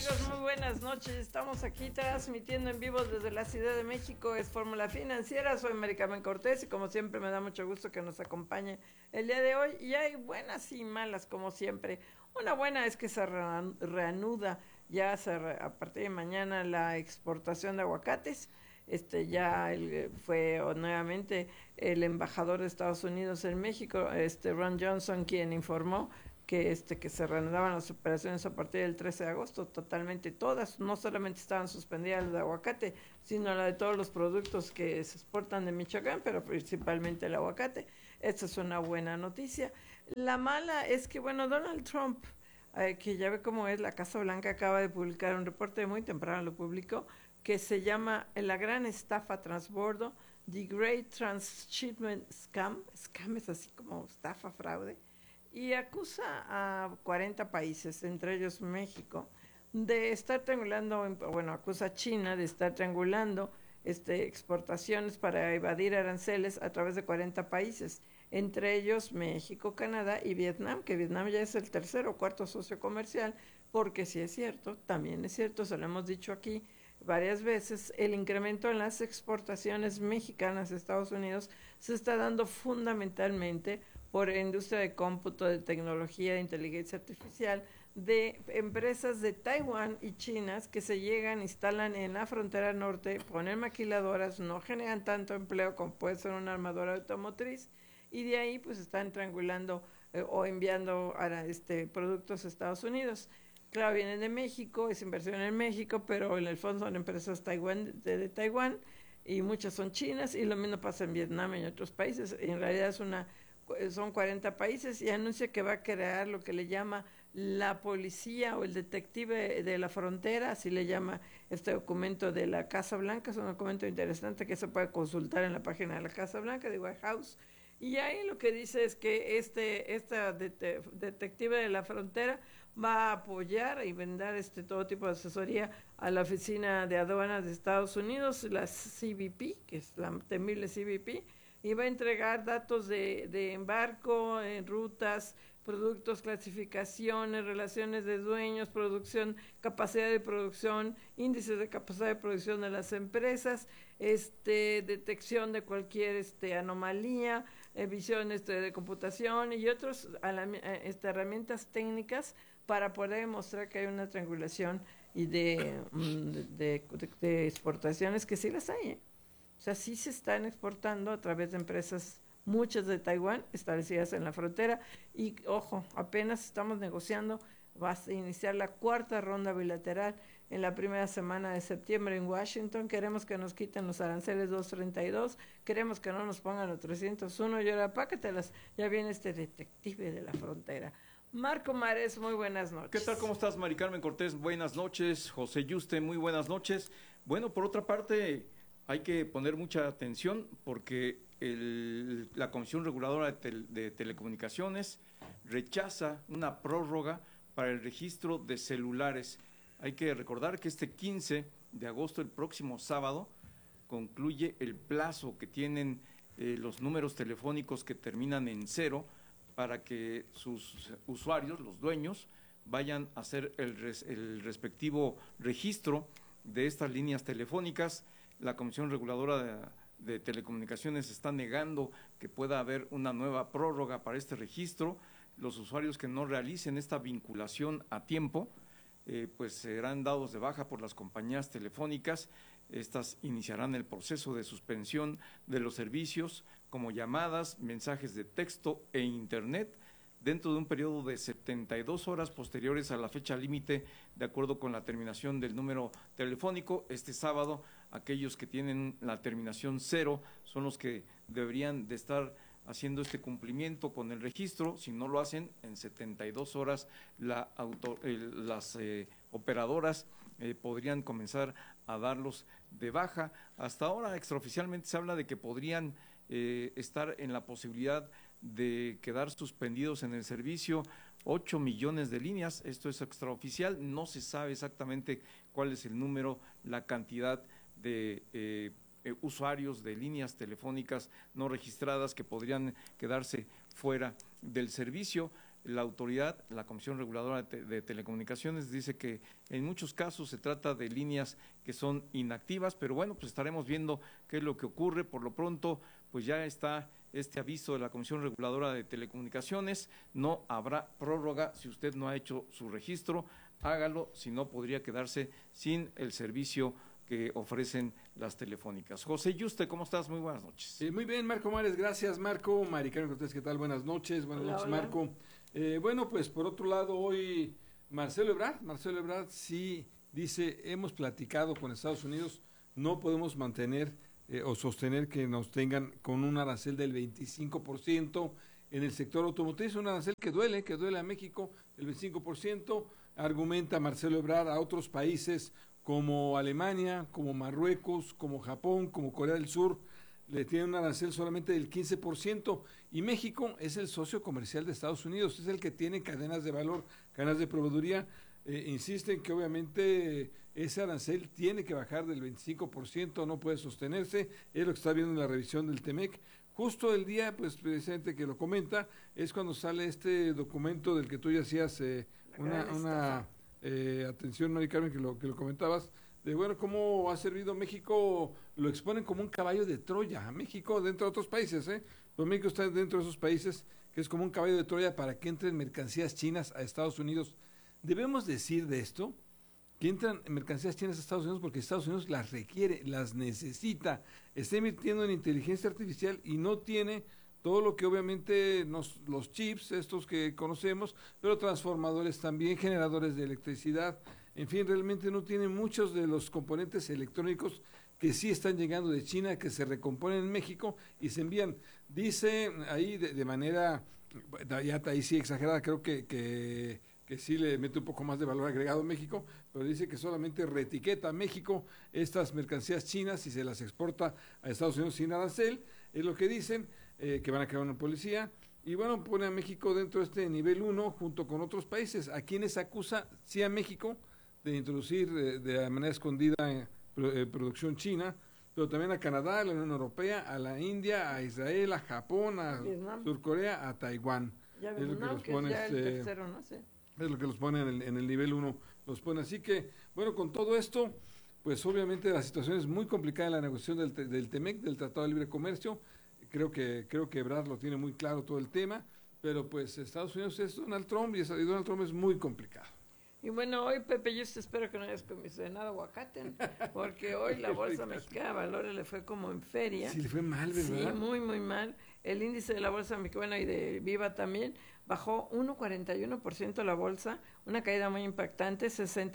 noches. Amigos, muy buenas noches. Estamos aquí transmitiendo en vivo desde la Ciudad de México. Es Fórmula Financiera. Soy Maricarmen Cortés y como siempre me da mucho gusto que nos acompañe el día de hoy. Y hay buenas y malas como siempre. Una buena es que se reanuda a partir de mañana la exportación de aguacates. Fue nuevamente el embajador de Estados Unidos en México, Ron Johnson, quien informó que se reanudaban las operaciones a partir del 13 de agosto, totalmente todas, no solamente estaban suspendidas las de aguacate, sino la de todos los productos que se exportan de Michoacán, pero principalmente el aguacate. Esta es una buena noticia. La mala es que, bueno, Donald Trump, que ya ve cómo es, la Casa Blanca acaba de publicar un reporte muy temprano, lo publicó, que se llama La gran estafa transbordo, The Great Transshipment Scam. Scam es así como estafa, fraude, y acusa a 40 países, entre ellos México, de estar triangulando, bueno, acusa a China de estar triangulando exportaciones para evadir aranceles a través de 40 países, entre ellos México, Canadá y Vietnam, que Vietnam ya es el tercer o cuarto socio comercial, porque sí es cierto, también es cierto, se lo hemos dicho aquí varias veces, el incremento en las exportaciones mexicanas a Estados Unidos se está dando fundamentalmente por industria de cómputo, de tecnología, de inteligencia artificial, de empresas de Taiwán y chinas que se llegan, instalan en la frontera norte, ponen maquiladoras, no generan tanto empleo como puede ser una armadora automotriz, y de ahí pues están triangulando o enviando productos a Estados Unidos. Claro, vienen de México, es inversión en México, pero en el fondo son empresas de Taiwán y muchas son chinas, y lo mismo pasa en Vietnam y en otros países. En realidad son 40 países, y anuncia que va a crear lo que le llama la policía o el detective de la frontera, así le llama este documento de la Casa Blanca. Es un documento interesante que se puede consultar en la página de la Casa Blanca, de White House. Y ahí lo que dice es que detective de la frontera va a apoyar y brindar todo tipo de asesoría a la Oficina de Aduanas de Estados Unidos, la CBP, que es la temible CBP, y va a entregar datos de embarco, rutas, productos, clasificaciones, relaciones de dueños, producción, capacidad de producción, índices de capacidad de producción de las empresas, detección de cualquier anomalía, visión de computación y otras herramientas técnicas para poder demostrar que hay una triangulación y de exportaciones, que sí las hay, ¿eh? O sea, sí se están exportando a través de empresas, muchas de Taiwán, establecidas en la frontera. Y ojo, apenas estamos negociando, va a iniciar la cuarta ronda bilateral en la primera semana de septiembre en Washington. Queremos que nos quiten los aranceles 232, queremos que no nos pongan los 301, y ahora pácatelas, ya viene este detective de la frontera. Marco Mares, muy buenas noches. ¿Qué tal? ¿Cómo estás, Mari Carmen Cortés? Buenas noches. José Yuste, muy buenas noches. Bueno, por otra parte, hay que poner mucha atención porque la Comisión Reguladora de Telecomunicaciones rechaza una prórroga para el registro de celulares. Hay que recordar que este 15 de agosto, el próximo sábado, concluye el plazo que tienen los números telefónicos que terminan en 0 para que sus usuarios, los dueños, vayan a hacer el respectivo registro de estas líneas telefónicas. La Comisión Reguladora de Telecomunicaciones está negando que pueda haber una nueva prórroga para este registro. Los usuarios que no realicen esta vinculación a tiempo, pues serán dados de baja por las compañías telefónicas. Estas iniciarán el proceso de suspensión de los servicios como llamadas, mensajes de texto e internet dentro de un periodo de 72 horas posteriores a la fecha límite, de acuerdo con la terminación del número telefónico. Este sábado, aquellos que tienen la terminación 0 son los que deberían de estar haciendo este cumplimiento con el registro. Si no lo hacen, en 72 horas las operadoras podrían comenzar a darlos de baja. Hasta ahora, extraoficialmente, se habla de que podrían estar en la posibilidad de quedar suspendidos en el servicio 8 millones de líneas. Esto es extraoficial, no se sabe exactamente cuál es el número, la cantidad de usuarios de líneas telefónicas no registradas que podrían quedarse fuera del servicio. la autoridad, la Comisión Reguladora de Telecomunicaciones, dice que en muchos casos se trata de líneas que son inactivas, pero bueno, pues estaremos viendo qué es lo que ocurre. Por lo pronto, pues ya está este aviso de la Comisión Reguladora de Telecomunicaciones, no habrá prórroga. Si usted no ha hecho su registro, hágalo, si no podría quedarse sin el servicio que ofrecen las telefónicas. José Yuste, ¿cómo estás? Muy buenas noches. Muy bien, Marco Mares, gracias, Marco. Mari Carmen Cortés, ¿qué tal? Buenas noches, Hola. Marco. Bueno, pues por otro lado, hoy Marcelo Ebrard sí dice, hemos platicado con Estados Unidos, no podemos mantener o sostener que nos tengan con un arancel del 25% en el sector automotriz, un arancel que duele a México, el 25%, argumenta Marcelo Ebrard a otros países como Alemania, como Marruecos, como Japón, como Corea del Sur, le tienen un arancel solamente del 15%, y México es el socio comercial de Estados Unidos, es el que tiene cadenas de valor, cadenas de proveeduría. Insisten que obviamente ese arancel tiene que bajar del 25%, no puede sostenerse, es lo que está viendo en la revisión del TEMEC. Justo el día, pues presidente, que lo comenta, es cuando sale este documento del que tú ya hacías una atención, Mari Carmen, que lo comentabas, de bueno, cómo ha servido México, lo exponen como un caballo de Troya a México dentro de otros países, Pero México está dentro de esos países que es como un caballo de Troya para que entren mercancías chinas a Estados Unidos. Debemos decir de esto, que entran mercancías chinas a Estados Unidos porque Estados Unidos las requiere, las necesita, está invirtiendo en inteligencia artificial y no tiene todo lo que obviamente los chips, estos que conocemos, pero transformadores también, generadores de electricidad, en fin, realmente no tiene muchos de los componentes electrónicos que sí están llegando de China, que se recomponen en México y se envían. Dice ahí de manera, ya ahí sí exagerada, creo que sí le mete un poco más de valor agregado a México, pero dice que solamente reetiqueta a México estas mercancías chinas y se las exporta a Estados Unidos sin arancel, es lo que dicen, que van a crear una policía, y bueno, pone a México dentro de este nivel 1 junto con otros países, a quienes acusa, sí, a México, de introducir de manera escondida producción china, pero también a Canadá, a la Unión Europea, a la India, a Israel, a Japón, a Vietnam, Surcorea, a Taiwán. ya Es lo que los que pone, es ya el tercero, ¿no? Sí. es lo que los pone en el nivel 1, los pone. Así que, bueno, con todo esto, pues obviamente la situación es muy complicada en la negociación del TEMEC, del Tratado de Libre Comercio. Creo que Ebrard lo tiene muy claro todo el tema, pero pues Estados Unidos es Donald Trump y Donald Trump es muy complicado. Y bueno, hoy, Pepe, yo espero que no hayas comisionado aguacate, porque hoy la Bolsa Mexicana de Valores le fue como en feria. Sí, le fue mal, ¿verdad? Sí, muy, muy mal. El índice de la Bolsa Mexicana y de Viva también bajó 1,41% la bolsa, una caída muy impactante,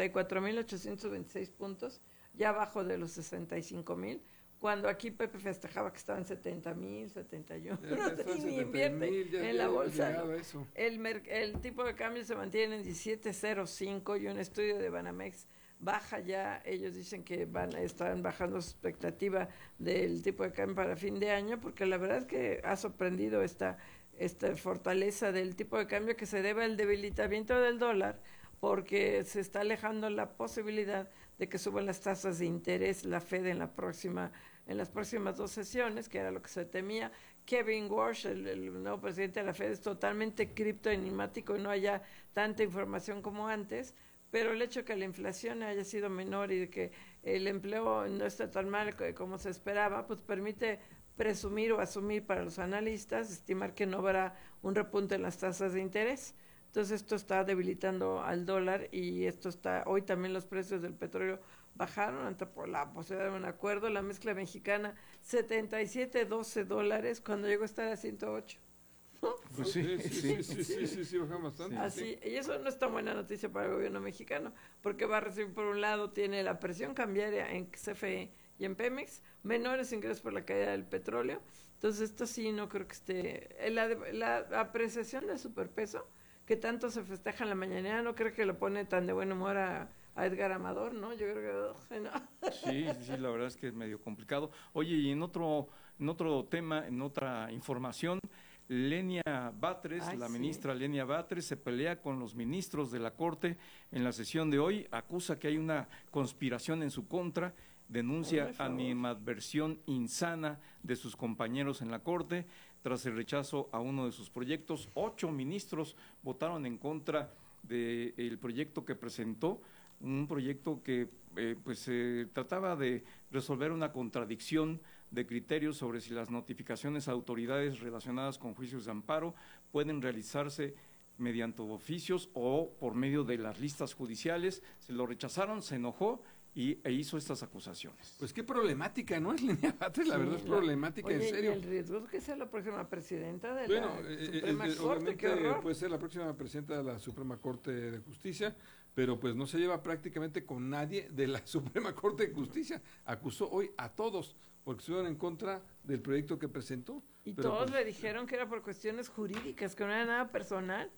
64,826 puntos, ya abajo de los 65,000. Cuando aquí Pepe festejaba que estaban 70,000, 71, y ni invierte en la bolsa. ¿No? El tipo de cambio se mantiene en 17.05 y un estudio de Banamex baja ya, ellos dicen que están bajando su expectativa del tipo de cambio para fin de año, porque la verdad es que ha sorprendido esta fortaleza del tipo de cambio que se debe al debilitamiento del dólar, porque se está alejando la posibilidad de que suban las tasas de interés la Fed en las próximas 2 sesiones, que era lo que se temía. Kevin Warsh, el nuevo presidente de la Fed, es totalmente criptoenigmático y no haya tanta información como antes, pero el hecho de que la inflación haya sido menor y de que el empleo no está tan mal como se esperaba, pues permite presumir o asumir para los analistas, estimar que no habrá un repunte en las tasas de interés. Entonces esto está debilitando al dólar y hoy también los precios del petróleo bajaron ante por la posibilidad de un acuerdo. La mezcla mexicana, $77.12 cuando llegó a estar a 108. Pues sí, baja bastante. Así, y eso no es tan buena noticia para el gobierno mexicano, porque va a recibir, por un lado, tiene la presión cambiaria en CFE y en Pemex, menores ingresos por la caída del petróleo. Entonces esto sí no creo que esté... La apreciación del superpeso, que tanto se festeja en la mañanera, no creo que lo pone tan de buen humor a Edgar Amador, ¿no? Yo creo que no. Sí, la verdad es que es medio complicado. Oye, y en otro tema, en otra información, Lenia Batres, ministra Lenia Batres, se pelea con los ministros de la Corte en la sesión de hoy, acusa que hay una conspiración en su contra denuncia Por favor. animadversión insana de sus compañeros en la Corte. Tras el rechazo a uno de sus proyectos, 8 ministros votaron en contra del proyecto que presentó, un proyecto que trataba de resolver una contradicción de criterios sobre si las notificaciones a autoridades relacionadas con juicios de amparo pueden realizarse mediante oficios o por medio de las listas judiciales. Se lo rechazaron, se enojó e hizo estas acusaciones. Pues qué problemática, ¿no? Es Línea Batres, la verdad es problemática, en serio. Y el riesgo es que sea la próxima presidenta de Bueno, la Suprema Corte, obviamente qué horror. puede ser la próxima presidenta de la Suprema Corte de Justicia, pero pues no se lleva prácticamente con nadie de la Suprema Corte de Justicia. Acusó hoy a todos porque estuvieron en contra del proyecto que presentó. Y pero todos pues, le dijeron que era por cuestiones jurídicas, que no era nada personal.